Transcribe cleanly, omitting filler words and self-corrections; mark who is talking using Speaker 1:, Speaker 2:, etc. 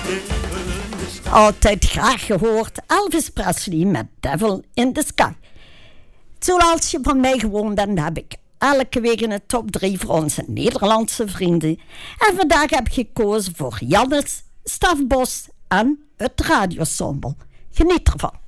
Speaker 1: Altijd graag gehoord Elvis Presley met Devil in the Sky. Zoals je van mij gewoon bent, heb ik elke week een top 3 voor onze Nederlandse vrienden. En vandaag heb ik gekozen voor Jannes, Stef Bos en het Radioensemble. Geniet ervan.